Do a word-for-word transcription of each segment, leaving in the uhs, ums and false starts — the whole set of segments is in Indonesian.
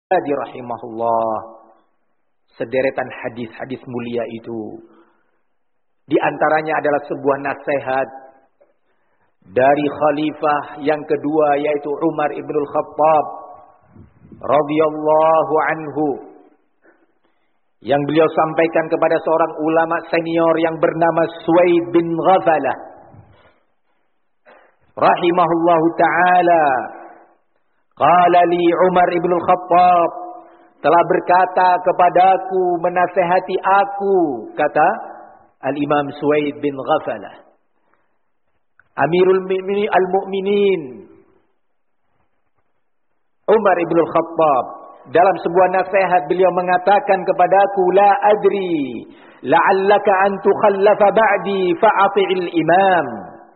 Jadi rahimahullah, sederetan hadis-hadis mulia itu, di antaranya adalah sebuah nasihat dari khalifah yang kedua, yaitu Umar ibnul Khattab radhiyallahu anhu, yang beliau sampaikan kepada seorang ulama senior yang bernama Suwaid bin Ghafalah rahimahullahu ta'ala. Qala li Umar ibn al-Khattab, telah berkata kepadaku, menasehati aku, kata Al-Imam Suwaid bin Ghafalah, Amirul Mu'minin al-Mu'minin Umar ibn al-Khattab, dalam sebuah nasihat beliau mengatakan kepadaku, la adri la'allaka an tukhallafa ba'di fa'ati'il imam.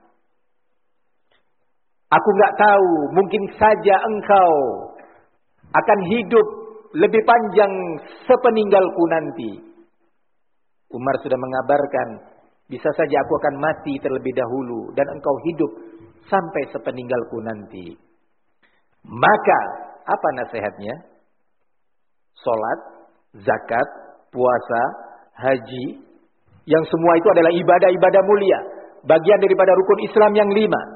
Aku enggak tahu, mungkin saja engkau akan hidup lebih panjang sepeninggalku nanti. Umar sudah mengabarkan, bisa saja aku akan mati terlebih dahulu dan engkau hidup sampai sepeninggalku nanti. Maka apa nasihatnya? Salat, zakat, puasa, haji, yang semua itu adalah ibadah-ibadah mulia, bagian daripada rukun Islam yang lima.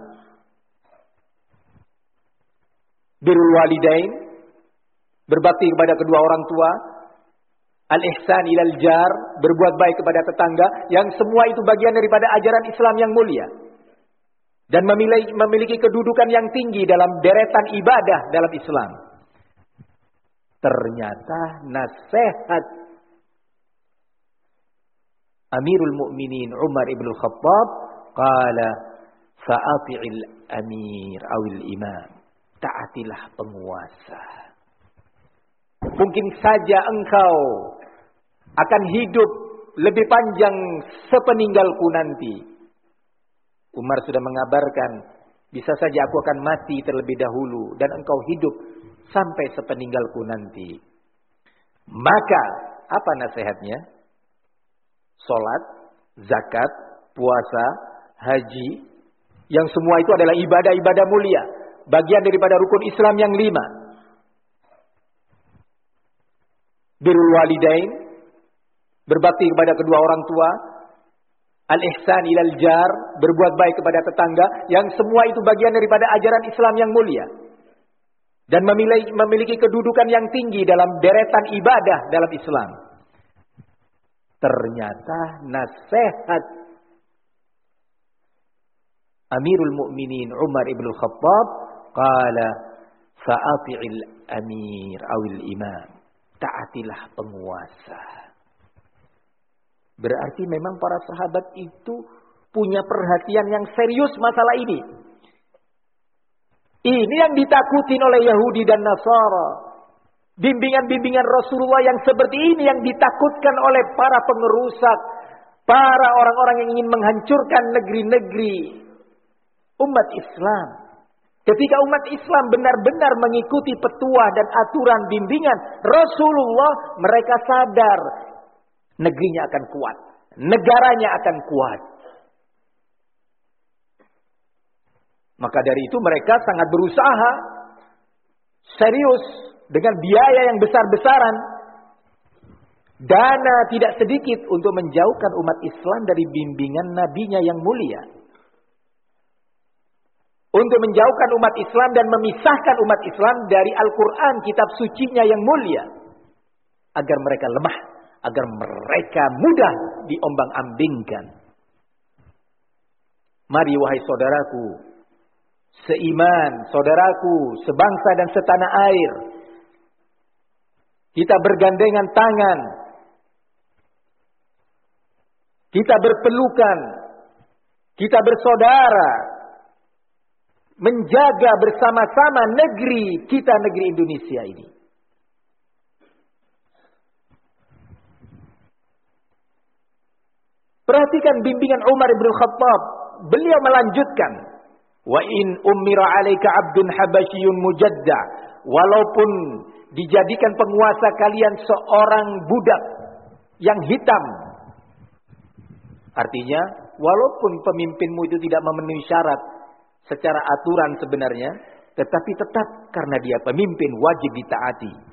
Birrul walidain, berbakti kepada kedua orang tua. Al-ihsan ilal jar, berbuat baik kepada tetangga, yang semua itu bagian daripada ajaran Islam yang mulia dan memiliki, memiliki kedudukan yang tinggi dalam deretan ibadah dalam Islam. Ternyata nasihat Amirul Mu'minin Umar ibn al-Khattab, qala fa'ati'il amir awil imam, taatilah penguasa. Mungkin saja engkau akan hidup lebih panjang sepeninggalku nanti. Umar sudah mengabarkan, bisa saja aku akan mati terlebih dahulu dan engkau hidup sampai sepeninggalku nanti. Maka apa nasihatnya? Salat, zakat, puasa, haji, yang semua itu adalah ibadah-ibadah mulia, bagian daripada rukun Islam yang lima. Birrul walidain, berbakti kepada kedua orang tua. Al-ihsan ilal jar, berbuat baik kepada tetangga, yang semua itu bagian daripada ajaran Islam yang mulia dan memiliki, memiliki kedudukan yang tinggi dalam deretan ibadah dalam Islam. Ternyata nasihat Amirul Mu'minin Umar ibn al-Khattab, qala fa'ati'il amir awil imam, taatilah penguasa. Berarti memang para sahabat itu punya perhatian yang serius masalah ini. Ini yang ditakutin oleh Yahudi dan Nasara. Bimbingan-bimbingan Rasulullah yang seperti ini yang ditakutkan oleh para pengerusak, para orang-orang yang ingin menghancurkan negeri-negeri umat Islam. Ketika umat Islam benar-benar mengikuti petuah dan aturan bimbingan Rasulullah, mereka sadar negerinya akan kuat, negaranya akan kuat. Maka dari itu mereka sangat berusaha serius dengan biaya yang besar-besaran, dana tidak sedikit untuk menjauhkan umat Islam dari bimbingan nabinya yang mulia, untuk menjauhkan umat Islam dan memisahkan umat Islam dari Al-Quran, kitab sucinya yang mulia, agar mereka lemah, agar mereka mudah diombang-ambingkan. Mari wahai saudaraku seiman, saudaraku sebangsa dan setanah air, kita bergandengan tangan, kita berpelukan, kita bersaudara, menjaga bersama-sama negeri kita, negeri Indonesia ini. Perhatikan bimbingan Umar bin Khattab. Beliau melanjutkan, wa in ummira alaika abdun habasyun mujadda, walaupun dijadikan penguasa kalian seorang budak yang hitam, artinya walaupun pemimpinmu itu tidak memenuhi syarat secara aturan sebenarnya, tetapi tetap karena dia pemimpin wajib ditaati.